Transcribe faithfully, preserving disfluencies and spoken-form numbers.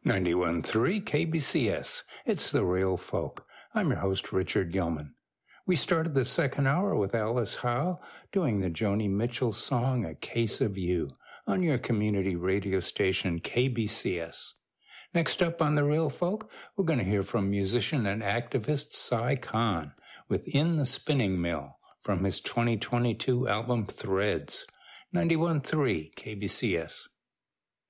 ninety-one point three K B C S. It's The Real Folk. I'm your host, Richard Yeoman. We started the second hour with Alice Howe doing the Joni Mitchell song, A Case of You, on your community radio station, K B C S. Next up on The Real Folk, we're going to hear from musician and activist Cy Khan with In the Spinning Mill from his twenty twenty-two album Threads. ninety-one point three K B C S.